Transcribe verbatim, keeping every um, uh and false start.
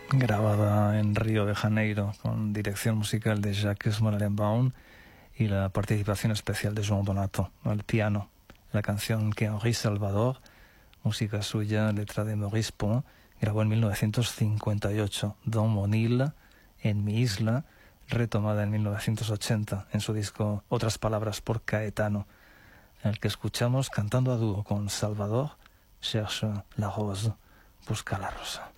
grabada en Río de Janeiro con dirección musical de Jacques Morelenbaum y la participación especial de Joan Donato al piano. La canción que Henri Salvador, música suya, letra de Maurice Pont, grabó en mil novecientos cincuenta y ocho, Dans mon île, en mi isla, retomada en mil novecientos ochenta en su disco Otras palabras por Caetano, en el que escuchamos cantando a dúo con Salvador, Cherche la rose, busca la rosa.